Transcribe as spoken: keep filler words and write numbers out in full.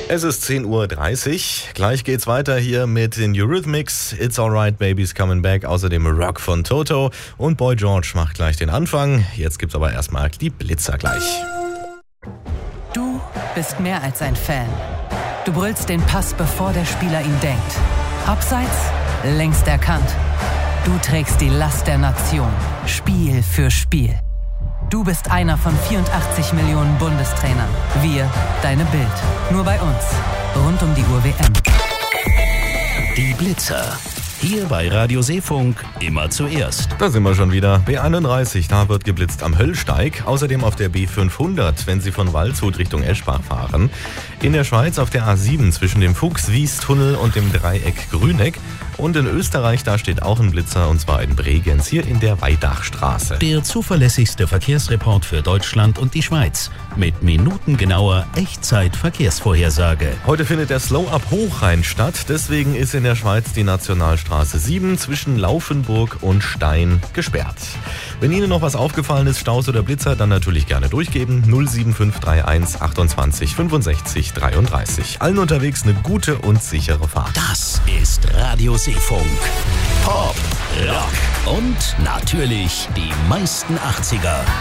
Es ist zehn Uhr dreißig. Gleich geht's weiter hier mit den Eurythmics. It's Alright, Baby's Coming Back. Außerdem Rock von Toto. Und Boy George macht gleich den Anfang. Jetzt gibt's aber erstmal die Blitzer gleich. Du bist mehr als ein Fan. Du brüllst den Pass, bevor der Spieler ihn denkt. Abseits, längst erkannt. Du trägst die Last der Nation. Spiel für Spiel. Du bist einer von vierundachtzig Millionen Bundestrainern. Wir, deine Bild. Nur bei uns. Rund um die Uhr W M. Die Blitzer. Hier bei Radio Seefunk immer zuerst. Da sind wir schon wieder. B einunddreißig, da wird geblitzt am Höllsteig. Außerdem auf der B fünfhundert, wenn Sie von Waldshut Richtung Eschbach fahren. In der Schweiz auf der A sieben zwischen dem Fuchs-Wies-Tunnel und dem Dreieck Grüneck. Und in Österreich, da steht auch ein Blitzer, und zwar in Bregenz, hier in der Weidachstraße. Der zuverlässigste Verkehrsreport für Deutschland und die Schweiz. Mit minutengenauer Echtzeit-Verkehrsvorhersage. Heute findet der Slow-Up Hochrhein statt. Deswegen ist in der Schweiz die Nationalstraße sieben zwischen Laufenburg und Stein gesperrt. Wenn Ihnen noch was aufgefallen ist, Staus oder Blitzer, dann natürlich gerne durchgeben. null sieben fünf drei eins achtundzwanzig fünfundsechzig dreiunddreißig. Allen unterwegs eine gute und sichere Fahrt. Das ist Radio Seefunk. Pop, Rock und natürlich die meisten achtziger.